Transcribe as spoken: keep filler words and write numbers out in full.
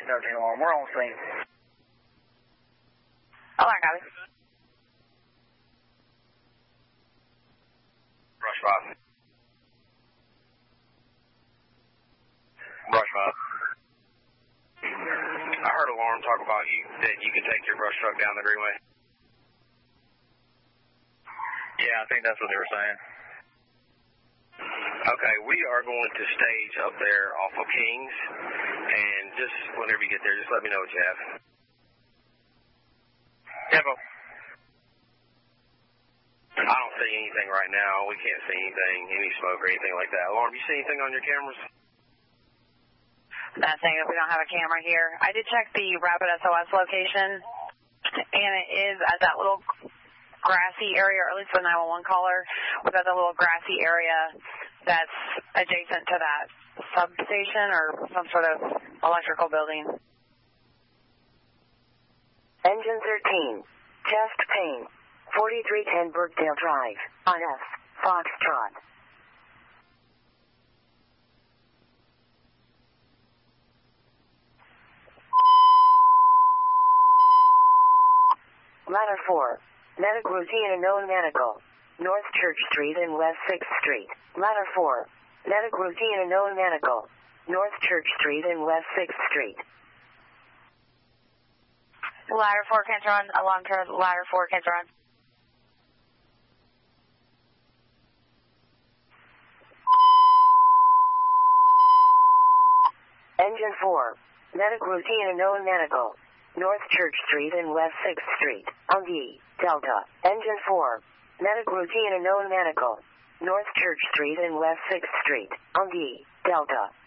thirteen alarm. We're on scene. Alarm, copy. Brush five. Brush five. I heard alarm talk about you that you can take your brush truck down the greenway. Yeah, I think that's what they were saying. Okay, we are going to stage up there off of Kings, and just whenever you get there, just let me know what you have. Tempo. I don't see anything right now. We can't see anything, any smoke or anything like that. Alarm, you see anything on your cameras? Nothing if we don't have a camera here. I did check the Rapid S O S location, and it is at that little grassy area, or at least the nine one one caller was at the little grassy area that's adjacent to that substation or some sort of electrical building. Engine thirteen, chest pain, forty-three ten Burkdale Drive, on F, Foxtrot. Ladder four, Medic routine and known medical, North Church Street and West sixth Street. Ladder four, Medic routine and known medical, North Church Street and West sixth Street. Ladder four, can't run. Alarm turn. Ladder four, can't run. Engine four, Medic routine and known medical, North Church Street and West sixth Street, on D, Delta. Engine four, Medic routine and known medical, North Church Street and West sixth Street, on D, Delta.